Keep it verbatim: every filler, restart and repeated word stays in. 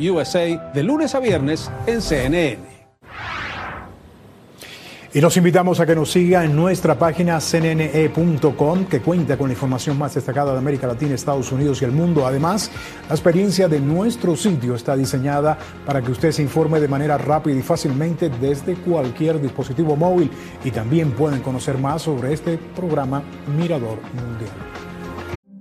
U S A de lunes a viernes en C N N. Y los invitamos a que nos siga en nuestra página c n n e punto com, que cuenta con la información más destacada de América Latina, Estados Unidos y el mundo. Además, la experiencia de nuestro sitio está diseñada para que usted se informe de manera rápida y fácilmente desde cualquier dispositivo móvil. Y también pueden conocer más sobre este programa Mirador Mundial.